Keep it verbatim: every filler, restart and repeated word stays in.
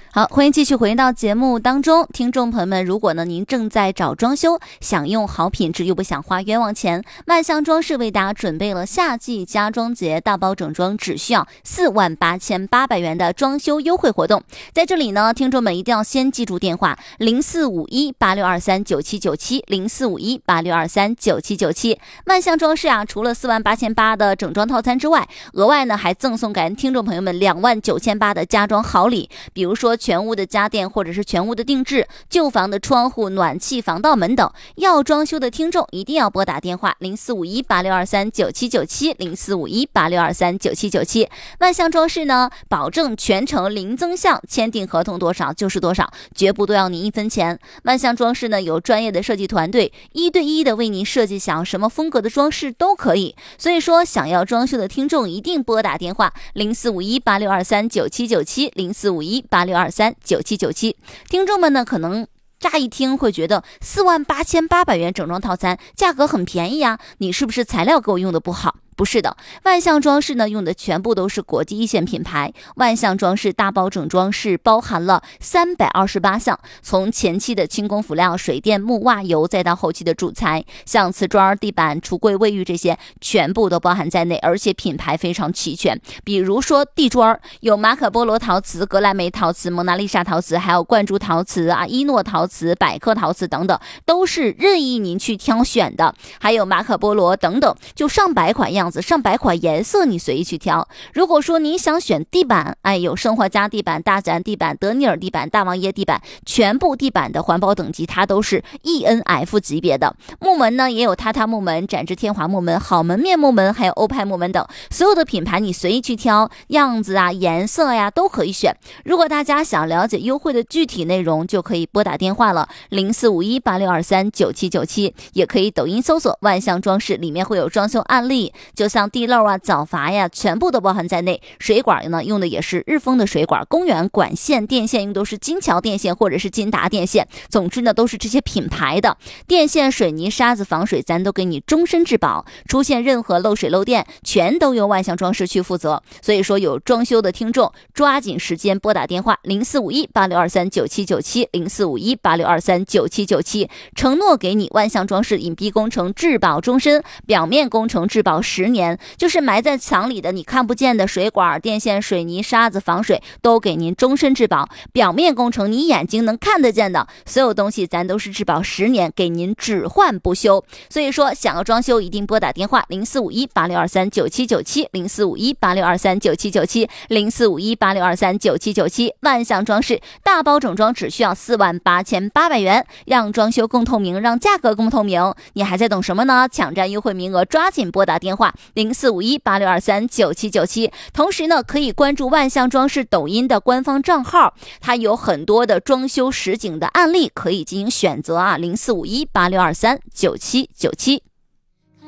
好，欢迎继续回到节目当中，听众朋友们，如果呢您正在找装修，想用好品质又不想花冤枉钱，万象装饰为大家准备了夏季家装节大包整装，只需要四万八千八百元的装修优惠活动。在这里呢，听众们一定要先记住电话零四五一八六二三九七九七零四五一八六二三九七九七。万象装饰啊，除了四万八千八的整装套餐之外，额外呢还赠送给听众朋友们两万九千八的家装好礼，比如说全屋的家电或者是全屋的定制，旧房的窗户、暖气、防盗门等。要装修的听众一定要拨打电话零四五一八六二三九七九七零四五一八六二三九七九七。万象装饰呢，保证全程零增项，签订合同多少就是多少，绝不多要您一分钱。万象装饰呢有专业的设计团队，一对一的为您设计想要什么风格的装饰都可以。所以说，想要装修的听众一定拨打电话零四五一八六二三九七九七零四五一八六二三九七九七。听众们呢，可能乍一听会觉得四万八千八百元整装套餐价格很便宜啊，你是不是材料给我用的不好？不是的，万象装饰呢用的全部都是国际一线品牌。万象装饰大包整装是包含了三百二十八项，从前期的轻工辅料、水电、木瓦油，再到后期的主材，像瓷砖、地板、橱柜、卫浴这些全部都包含在内，而且品牌非常齐全。比如说地砖有马可波罗陶瓷、格莱美陶瓷、蒙娜丽莎陶瓷，还有冠珠陶瓷啊、伊诺陶瓷、百科陶瓷等等，都是任意您去挑选的。还有马可波罗等等，就上百款样子，上百款颜色，你随意去挑。如果说你想选地板，哎，有生活家地板、大自然地板、德尼尔地板、大王爷地板，全部地板的环保等级它都是 E N F 级别的。木门呢也有榻榻木门、展翅天华木门、好门面木门，还有欧派木门等，所有的品牌你随意去挑，样子啊、颜色呀都可以选。如果大家想了解优惠的具体内容，就可以拨打电话了零四五一八六二三九七九七，也可以抖音搜索万象装饰，里面会有装修案例，就像地漏啊、早阀呀，全部都包含在内。水管呢用的也是日丰的水管，公园管线、电线用都是金桥电线或者是金达电线，总之呢都是这些品牌的。电线、水泥、沙子、防水咱都给你终身质保，出现任何漏水漏电全都由万象装饰去负责。所以说有装修的听众抓紧时间拨打电话零四五一八六二三九七九七零四五一八六二三九七九七，承诺给你万象装饰隐蔽工程质保终身，表面工程质保十年，就是埋在墙里的你看不见的水管、电线、水泥、沙子、防水都给您终身质保。表面工程你眼睛能看得见的所有东西咱都是质保十年，给您只换不修。所以说想要装修一定拨打电话零四五一八六二三九七九七零四五一八六二三九七九七零四五一八六二三九七九七。万象装饰大包整装只需要四万八千八百元，让装修更透明，让价格更透明，你还在等什么呢？抢占优惠名额，抓紧拨打电话零四五一八六二三九七九七。同时呢，可以关注万象装饰抖音的官方账号，它有很多的装修实景的案例可以进行选择啊，零四五一八六二三九七九七。